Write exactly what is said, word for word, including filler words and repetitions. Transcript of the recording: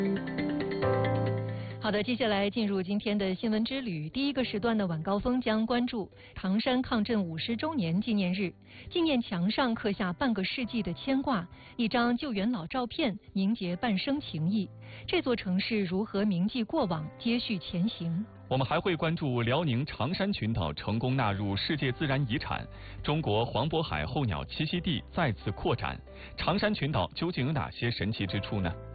好的，接下来进入今天的新闻之旅。第一个时段的晚高峰将关注唐山抗震五十周年纪念日，纪念墙上刻下半个世纪的牵挂，一张救援老照片凝结半生情谊。这座城市如何铭记过往，接续前行？ 我们还会关注辽宁长山群岛成功纳入世界自然遗产，中国黄渤海候鸟栖息地再次扩展，长山群岛究竟有哪些神奇之处呢？